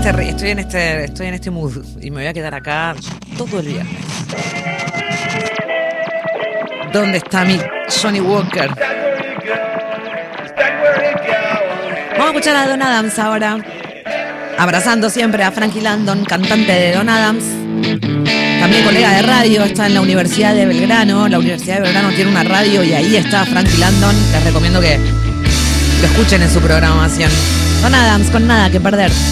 estoy en este mood y me voy a quedar acá todo el viernes. ¿Dónde está mi Johnny Walker? Vamos a escuchar a Don Adams ahora. Abrazando siempre a Frankie Landon, cantante de Don Adams. También colega de radio, está en la Universidad de Belgrano. La Universidad de Belgrano tiene una radio y ahí está Frankie Landon. Les recomiendo que lo escuchen en su programación. Don Adams, con nada que perder.